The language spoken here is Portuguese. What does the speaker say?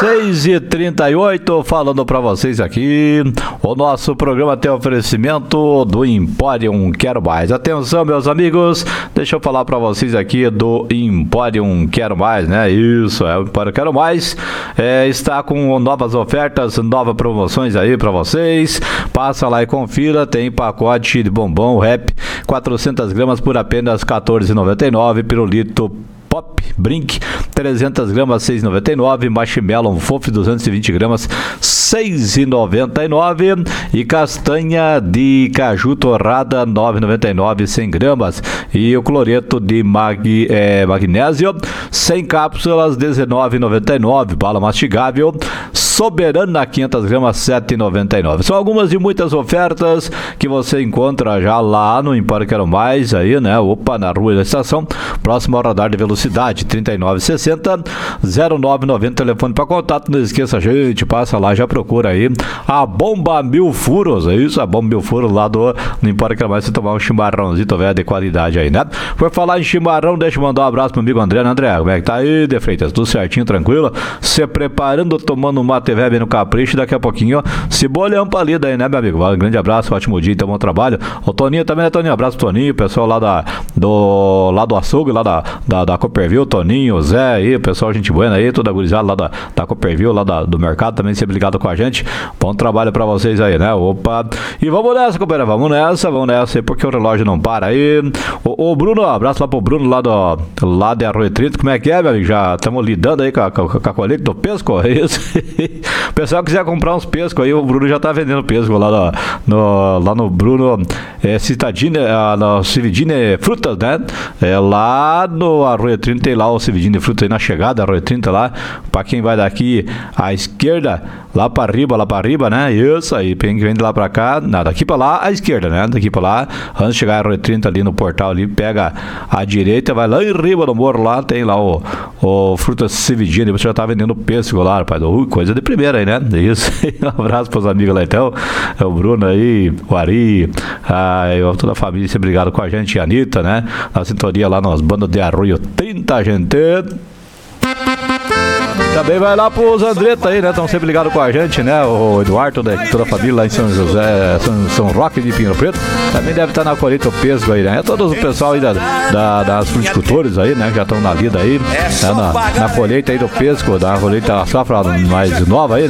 6h38, falando pra vocês aqui, o nosso programa tem oferecimento do Emporium Quero Mais. Atenção, meus amigos, deixa eu falar pra vocês aqui do Emporium Quero Mais, né? Isso, o Emporium Quero Mais está com novas ofertas, novas promoções aí pra vocês. Passa lá e confira, tem pacote de bombom Rap, 400 gramas por apenas R$14,99, pirulito Pop Brink 300 gramas 6,99, Marshmallow Fofo 220 gramas 6,99 e castanha de caju torrada 9,99 100 gramas e o cloreto de magnésio 100 cápsulas 19,99, bala mastigável Soberana 500 gramas 7,99. São algumas de muitas ofertas que você encontra já lá no Empório Quero Mais, aí, né? Opa, na Rua da Estação, próximo ao radar de velocidade, 3960 0990, telefone para contato. Não esqueça, gente, passa lá, já procura aí a Bomba Mil Furos, é isso? A Bomba Mil Furos lá no Empório Quero Mais, você tomar um chimarrãozinho, velho, de qualidade aí, né? Por falar em chimarrão, deixa eu mandar um abraço pro amigo André, né, André? Como é que tá aí, De Freitas? Tudo certinho, tranquilo? Se preparando, tomando uma TV bem no capricho, daqui a pouquinho, cebolhão palida aí, né, meu amigo? Um grande abraço, ótimo dia, então bom trabalho. O Toninho também, né, Toninho? Abraço pro Toninho, pessoal lá do açougue, lá da Copperville, Toninho, Zé aí, pessoal, gente boa aí, toda gurizada lá da Copperville, lá do mercado, também sempre ligado com a gente. Bom trabalho pra vocês aí, né? Opa! E vamos nessa, companheira, vamos nessa aí, porque o relógio não para aí. O Bruno, abraço lá pro Bruno lá de Arroio 30, como é que é, meu amigo? Já estamos lidando aí com a colheita do pesco, é isso? O pessoal quiser comprar uns pescos aí, o Bruno já tá vendendo pesco lá no Bruno Citadine, no Cividine Frutas, né? Lá no Arroio 30 tem lá o Cividine Frutas aí na chegada, Arroio 30 lá, pra quem vai daqui à esquerda, lá pra riba, né? Isso aí, quem vem de lá pra cá, daqui pra lá à esquerda, né? Daqui pra lá, antes de chegar a Arroio 30 ali no portal ali, pega a direita, vai lá em riba do morro lá, tem lá o Frutas Cividine, você já tá vendendo pesco lá, rapaz, coisa de primeira aí, né? Isso. Um abraço pros amigos lá então. É o Bruno aí, o Ari, toda a família sempre ligado com a gente, a Anitta, né? Na sintonia lá nas bandas de Arroio 30, gente. Também vai lá pros Andretta aí, né? Estão sempre ligados com a gente, né? O Eduardo, toda a família lá em São José, São Roque de Pinheiro Preto. Também deve estar na colheita o pesco aí, né? Todo o pessoal aí das fruticultores aí, né? Que já estão na lida aí, né? Na colheita aí do pesco, da colheita da safra mais nova aí, né?